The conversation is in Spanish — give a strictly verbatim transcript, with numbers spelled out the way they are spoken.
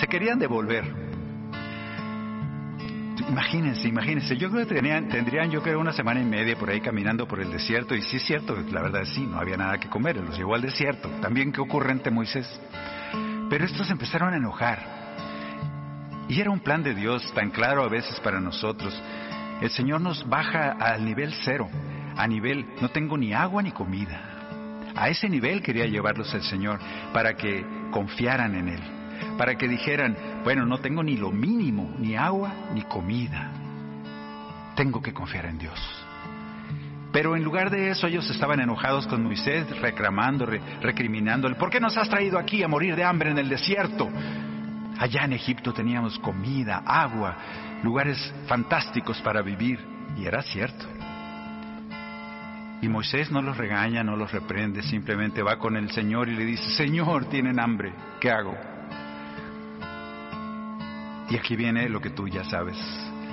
se querían devolver. Imagínense, imagínense, yo creo que tenían, tendrían yo creo una semana y media por ahí caminando por el desierto, y sí es cierto, la verdad es sí, no había nada que comer, los llevó al desierto. También qué ocurrente Moisés. Pero estos empezaron a enojar, y era un plan de Dios tan claro a veces para nosotros. El Señor nos baja al nivel cero, a nivel, no tengo ni agua ni comida. A ese nivel quería llevarlos el Señor, para que confiaran en Él, para que dijeran, bueno, no tengo ni lo mínimo, ni agua, ni comida. Tengo que confiar en Dios. Pero en lugar de eso, ellos estaban enojados con Moisés, reclamando, re, recriminándole, ¿por qué nos has traído aquí a morir de hambre en el desierto? Allá en Egipto teníamos comida, agua, lugares fantásticos para vivir. Y era cierto. Y Moisés no los regaña, no los reprende, simplemente va con el Señor y le dice, Señor, tienen hambre, ¿qué hago? Y aquí viene lo que tú ya sabes.